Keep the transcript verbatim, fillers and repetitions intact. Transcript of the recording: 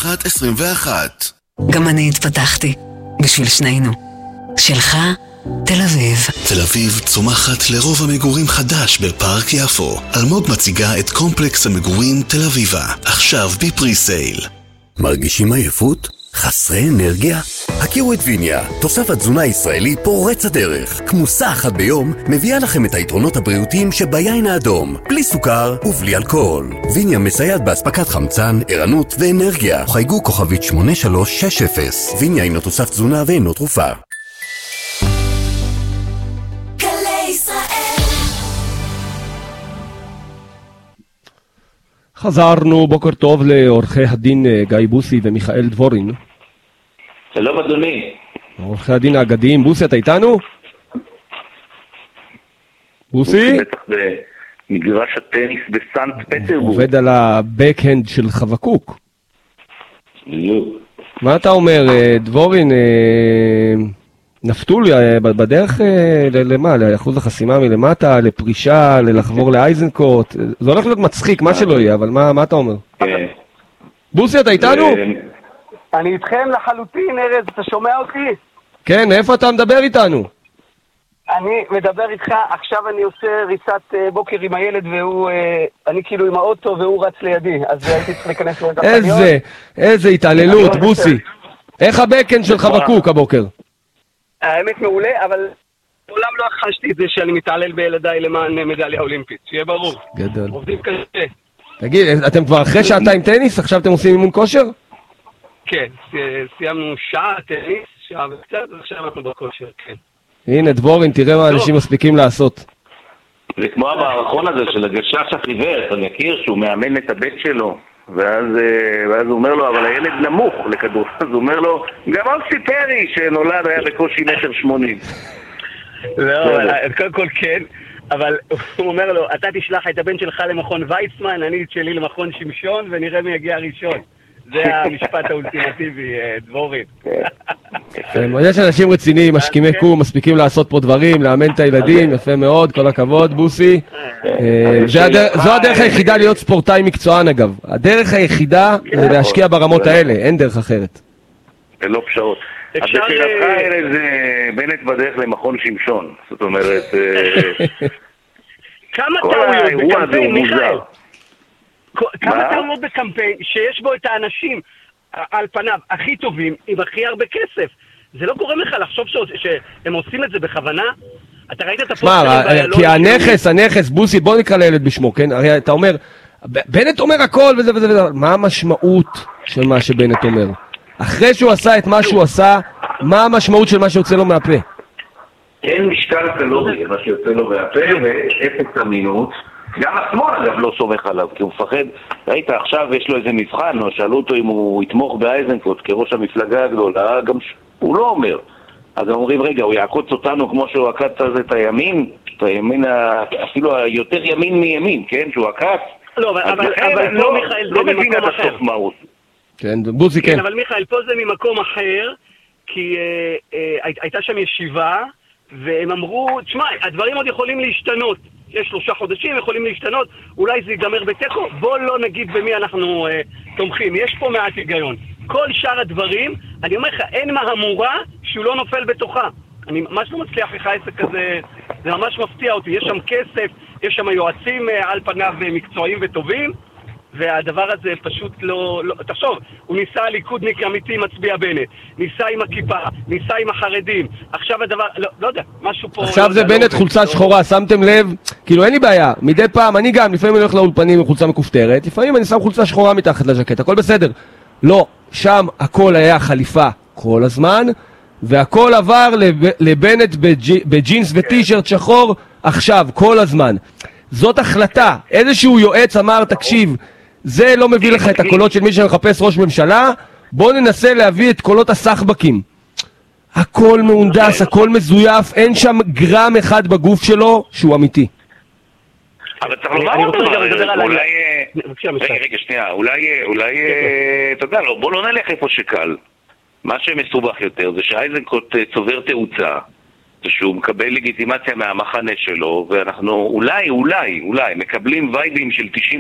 אחת עשרים ואחת. גם אני התפתחתי. בשביל שנינו. שלך, תל אביב. תל אביב צומחת לרוב המגורים חדש בפארק יפו. אלמוג מציגה את קומפלקס המגורים תל אביבה. עכשיו בפרי-סייל. מרגישים עייפות? חסרי אנרגיה? הכירו את ויניה, תוסף תזונה ישראלי פורץ הדרך. כמוסה אחת ביום מביאה לכם את היתרונות הבריאותיים שביין האדום, בלי סוכר ובלי אלכוהול. ויניה מסייעת באספקת חמצן, ערנות ואנרגיה. חייגו כוכבית שמונה שלוש שש אפס. ויניה אינו תוסף תזונה ואינו תרופה. חזרנו, בוקר טוב לעורכי הדין גיא בוסי ומיכאל דבורין. שלום אדוני. עורכי הדין האגדיים. בוסי, אתה איתנו? בוסי? בטח במגרש הטניס בסנט פטרבורג. עובד על הבקהנד של חבקוק. בדיוק. מה אתה אומר, דבורין? נפתול בדרך למה? לאחוז החסימה מלמטה, לפרישה, ללחבור לאייזנקוט? זה הולך להיות מצחיק, מה שלא יהיה, אבל מה אתה אומר? בוסי, אתה איתנו? אני איתכם לחלוטין, ארז, אתה שומע אותי? כן, איפה אתה מדבר איתנו? אני מדבר איתך, עכשיו אני עושה ריצת בוקר עם הילד והוא, אני כאילו עם האוטו והוא רץ לידי, אז הייתי צריך להיכנס לרגע חניון. איזה, איזה התעללות, בוסי. איך הבקן של חבקוק הבוקר? האמת מעולה, אבל מעולם לא חשתי את זה שאני מתעלל בילדיי למען מדליה אולימפית, שיהיה ברור. גדול. עובדים קשה. תגיד, אתם כבר אחרי שעתיים טניס? עכשיו אתם עושים אימון כושר? כן, סיימנו שעה טניס, שעה וקצת, ועכשיו אנחנו בכושר, כן. הנה, דבורין, תראה מה אנשים מספיקים לעשות. זה כמו המערכון הזה של הגשש החיוור, אני מכיר שהוא מאמן את הבית שלו, ואז, ואז הוא אומר לו, אבל הילד נמוך לכדור, אז הוא אומר לו, גם אופסי פרי שנולד היה בקושי מטר שמונים. לא, קודם כל כן, אבל הוא אומר לו, אתה תשלח את הבן שלך למכון ויצמן, אני את שלי למכון שמשון, ונראה מי יגיע ראשון. זה המשפט האולטימטיבי, דבורין. יש אנשים רציניים, משכימי קום, מספיקים לעשות פה דברים, לאמן את הילדים, יפה מאוד, כל הכבוד, בוסי. זו הדרך היחידה להיות ספורטאי מקצוען, אגב. הדרך היחידה זה להשקיע ברמות האלה, אין דרך אחרת. זה לא פשרות. אז בשאלתך האלה זה בנט בדרך למכון שמשון. זאת אומרת... כמה טעויות בקמפיין, מיכאל? כמה טעויות בקמפיין שיש בו את האנשים על פניו הכי טובים עם הכי הרבה כסף? זה לא גורם לך לחשוב שהם עושים את זה בכוונה? אתה ראית את הפוסטרים באיילון? כי הנכס, הנכס, בוסי, בוא נקרא לילד בשמו, כן? הרי אתה אומר, בנט אומר הכל וזה וזה וזה, מה המשמעות של מה שבנט אומר? אחרי שהוא עשה את מה שהוא עשה, מה המשמעות של מה שיוצא לו מהפה? אין משקל קלורי מה שיוצא לו מהפה ואפס אמינות. גם השמאל אגב לא סומך עליו, כי הוא מפחד. ראית, עכשיו יש לו איזה מבחן, או שאלו אותו אם הוא יתמוך באייזנקוט כראש המפלגה הגדולה, גם הוא לא אומר. אז הם אומרים, רגע, הוא יעקוץ אותנו כמו שהוא עקץ אז את הימין, את הימין, אפילו היותר ימין מימין, כן? שהוא עקץ. לא, אבל לא, מיכאל, זה ממקום אחר. כן, בוזי, כן. אבל מיכאל, פה זה ממקום אחר, כי הייתה שם ישיבה, והם אמרו, תשמע, הדברים עוד יכולים להשתנות. יש שלושה חודשים, יכולים להשתנות, אולי זה ייגמר בטקו, בוא לא נגיד במי אנחנו אה, תומכים. יש פה מעט היגיון. כל שאר הדברים, אני אומר לך, אין מהמורה שהוא לא נופל בתוכה. אני ממש לא מצליח לך עסק כזה, זה ממש מפתיע אותי. יש שם כסף, יש שם יועצים אה, על פניו מקצועיים וטובים, והדבר הזה פשוט לא, לא... תחשוב, הוא ניסה ליכודניק אמיתי מצביע בנט, ניסה עם הכיפה, ניסה עם החרדים, עכשיו הדבר... לא, לא יודע, משהו פה... עכשיו לא זה יודע, בנט לא חולצה לא... שחורה, שמתם לב? כאילו אין לי בעיה, מדי פעם, אני גם, לפעמים אני הולך לאולפנים עם חולצה מכופתרת, לפעמים אני שם חולצה שחורה מתחת לז'קט, הכל בסדר. לא, שם הכל היה חליפה כל הזמן, והכל עבר לב, לבנט בג', בג'ינס וטישרט שחור עכשיו, כל הזמן. זאת החלטה, איזשהו יועץ אמר, תקשיב, זה לא מביא לך את הקולות של מי שמחפש ראש ממשלה, בוא ננסה להביא את קולות הסחבקים. הכל מהונדס, הכל מזויף, אין שם גרם אחד בגוף שלו שהוא אמיתי. אבל צריך לומר אותו, אולי... רגע, רגע, שנייה, אולי, אולי, אתה יודע, בוא לא נלך איפה שקל. מה שמסובך יותר זה שאייזנקוט צובר תאוצה, זה שהוא מקבל לגיטימציה מהמחנה שלו, ואנחנו אולי, אולי, אולי, מקבלים וייבים של תשעים